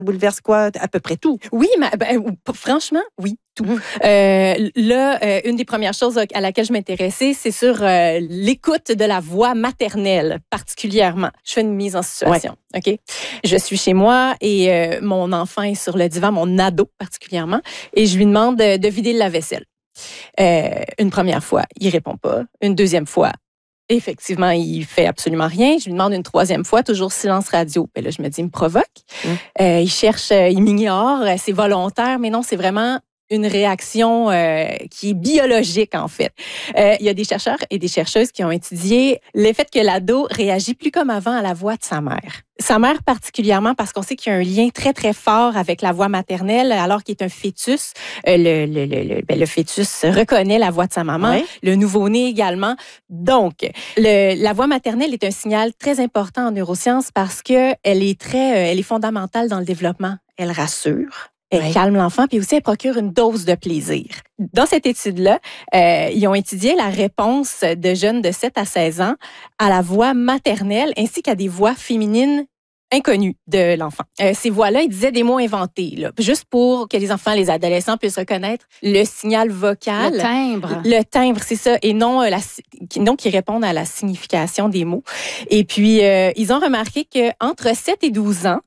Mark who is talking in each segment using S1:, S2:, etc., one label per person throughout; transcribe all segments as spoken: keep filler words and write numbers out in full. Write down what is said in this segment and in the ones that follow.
S1: bouleverse quoi? À peu près tout.
S2: Oui, mais ben, franchement, oui, tout.
S1: Mmh.
S2: Euh, là, euh, une des premières choses à laquelle je m'intéressais, c'est sur euh, l'écoute de la voix maternelle, particulièrement. Je fais une mise en situation, ouais. OK? Je suis chez moi et euh, mon enfant est sur le divan, mon ado particulièrement, et je lui demande de, de vider le lave-vaisselle. Euh, une première fois, il répond pas. Une deuxième fois, effectivement, il fait absolument rien. Je lui demande une troisième fois, toujours silence radio. Ben là, je me dis, il me provoque. Mmh. Euh, il cherche, euh, il m'ignore, euh, c'est volontaire, mais non, c'est vraiment une réaction euh, qui est biologique, en fait. Euh, il y a des chercheurs et des chercheuses qui ont étudié le fait que l'ado réagit plus comme avant à la voix de sa mère. Sa mère particulièrement parce qu'on sait qu'il y a un lien très, très fort avec la voix maternelle, alors qu'il est un fœtus. Euh, le, le, le, ben, le fœtus reconnaît la voix de sa maman, oui. Le nouveau-né également. Donc, le, la voix maternelle est un signal très important en neurosciences parce que elle est très, euh, elle est fondamentale dans le développement. Elle rassure. Elle oui. calme l'enfant, puis aussi elle procure une dose de plaisir. Dans cette étude-là, euh, ils ont étudié la réponse de jeunes de sept à seize ans à la voix maternelle ainsi qu'à des voix féminines inconnues de l'enfant. Euh, ces voix-là, ils disaient des mots inventés, là, juste pour que les enfants, les adolescents puissent reconnaître le signal vocal.
S3: Le timbre.
S2: Le timbre, c'est ça, et non, la, non qui répondent à la signification des mots. Et puis, euh, ils ont remarqué qu'entre sept et douze ans,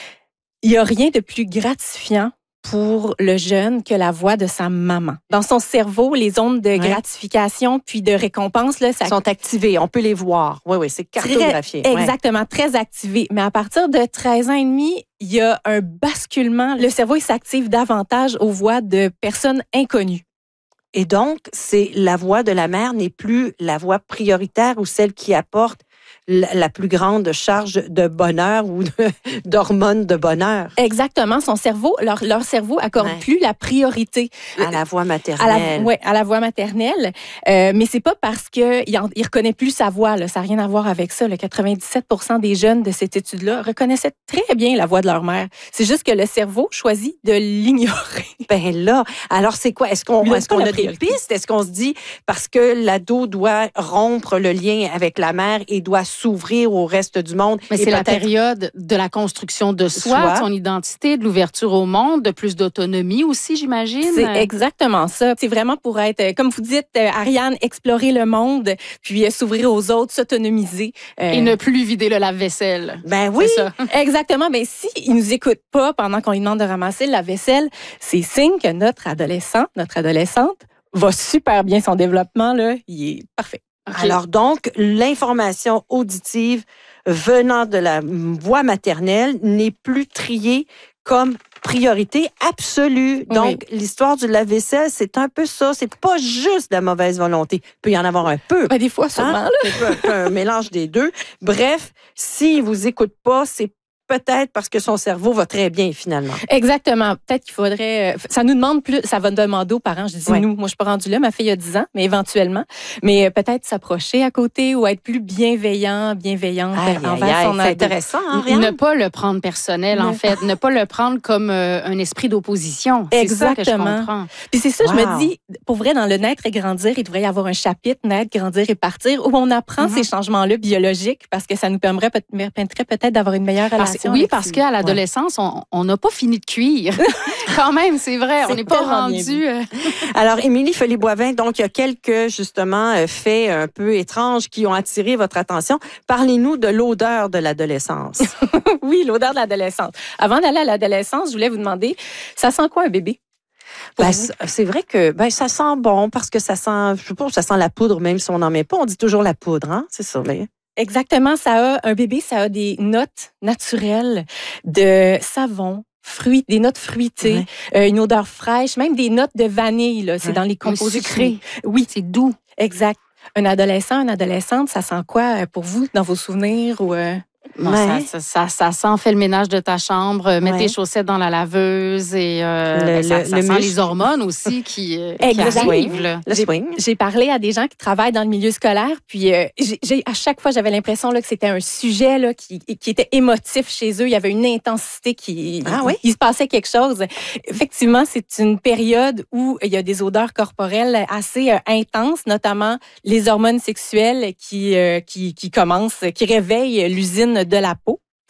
S2: il n'y a rien de plus gratifiant pour le jeune que la voix de sa maman. Dans son cerveau, les ondes de ouais. gratification puis de récompense là, ça
S1: sont activées. On peut les voir. Oui, oui, c'est cartographié.
S2: Très, exactement, ouais. très activé. Mais à partir de treize ans et demi, il y a un basculement. Le cerveau il s'active davantage aux voix de personnes inconnues.
S1: Et donc, c'est la voix de la mère n'est plus la voix prioritaire ou celle qui apporte la plus grande charge de bonheur ou de, d'hormones de bonheur.
S2: Exactement. Son cerveau, leur, leur cerveau accorde ouais. plus la priorité
S1: à la voix maternelle.
S2: Oui, à la voix maternelle. Euh, mais c'est pas parce qu'il il reconnaît plus sa voix. Là. Ça n'a rien à voir avec ça. Le quatre-vingt-dix-sept pour cent des jeunes de cette étude-là reconnaissaient très bien la voix de leur mère. C'est juste que le cerveau choisit de l'ignorer.
S1: Ben là, alors c'est quoi? Est-ce qu'on, est-ce qu'on a des pistes? Est-ce qu'on se dit parce que l'ado doit rompre le lien avec la mère et doit s'ouvrir au reste du monde.
S3: Mais c'est la période de la construction de soi, soi, de son identité, de l'ouverture au monde, de plus d'autonomie aussi, j'imagine.
S2: C'est exactement ça. C'est vraiment pour être, comme vous dites, Ariane, explorer le monde, puis s'ouvrir aux autres, s'autonomiser.
S3: Euh... Et ne plus vider le lave-vaisselle.
S2: Ben oui, ça. Exactement. Mais s'il ne nous écoute pas pendant qu'on lui demande de ramasser le lave-vaisselle, c'est signe que notre adolescent, notre adolescente va super bien. Son développement, là, il est parfait.
S1: Okay. Alors donc, l'information auditive venant de la voix maternelle n'est plus triée comme priorité absolue. Donc, oui. l'histoire du lave-vaisselle, c'est un peu ça. C'est pas juste la mauvaise volonté. Il peut y en avoir un peu.
S2: Ben, des fois, sûrement. Hein?
S1: C'est un peu un mélange des deux. Bref, s'il vous écoute pas, c'est peut-être parce que son cerveau va très bien, finalement.
S2: Exactement. Peut-être qu'il faudrait... Ça nous demande plus... Ça va demander aux parents. Je dis ouais. nous. Moi, je suis pas rendue là. Ma fille a dix ans, mais éventuellement. Mais peut-être s'approcher à côté ou être plus bienveillant, bienveillante aïe, envers
S1: aïe,
S2: son ado.
S1: C'est intéressant, hein, Ariane?
S3: Ne pas le prendre personnel, ne... en fait. Ne pas le prendre comme euh, un esprit d'opposition. C'est
S2: Exactement.
S3: ça que je comprends.
S2: Puis c'est ça, wow. je me dis, pour vrai, dans le naître et grandir, il devrait y avoir un chapitre naître, grandir et partir où on apprend mm-hmm. ces changements-là biologiques parce que ça nous permettrait peut-être d'avoir une meilleure relation.
S3: Parce, oui, parce qu'à la l'adolescence, on n'a pas fini de cuire. Quand même, c'est vrai, c'est on n'est pas rendu... Euh...
S1: Alors, Émilie Follet-Boivin, donc, il y a quelques, justement, faits un peu étranges qui ont attiré votre attention. Parlez-nous de l'odeur de l'adolescence.
S2: Oui, l'odeur de l'adolescence. Avant d'aller à l'adolescence, je voulais vous demander, ça sent quoi un bébé?
S1: Ben, c'est vrai que ben, ça sent bon parce que ça sent, je sais pas, ça sent la poudre, même si on n'en met pas. On dit toujours la poudre, hein? C'est ça, mais...
S2: Exactement, ça a un bébé, ça a des notes naturelles de savon, fruits, des notes fruitées, ouais. euh, une odeur fraîche, même des notes de vanille là, c'est ouais. dans les composés sucrés.
S3: Oui, c'est doux.
S2: Exact. Un adolescent, une adolescente, ça sent quoi pour vous dans vos souvenirs ou euh...
S3: Bon, ouais. ça, ça, ça, ça sent, fait le ménage de ta chambre, euh, mettre ouais. tes chaussettes dans la laveuse et euh, le, ben, ça, le, ça le sent muscle. Les hormones aussi qui, euh, qui arrivent. Là.
S2: Le swing. J'ai, j'ai parlé à des gens qui travaillent dans le milieu scolaire, puis euh, j'ai, j'ai, à chaque fois, j'avais l'impression là, que c'était un sujet là, qui, qui était émotif chez eux. Il y avait une intensité qui...
S1: Ah oui?
S2: Il se passait quelque chose. Effectivement, c'est une période où il y a des odeurs corporelles assez euh, intenses, notamment les hormones sexuelles qui, euh, qui, qui commencent, qui réveillent l'usine de la peau.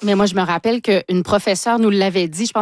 S3: Mais moi, je me rappelle qu'une professeure nous l'avait dit, je pense